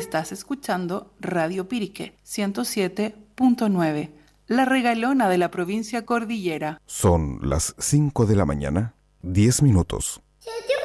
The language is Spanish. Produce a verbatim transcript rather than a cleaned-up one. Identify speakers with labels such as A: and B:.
A: Estás escuchando Radio Pirique ciento siete punto nueve, la regalona de la provincia Cordillera.
B: Son las cinco de la mañana, diez minutos.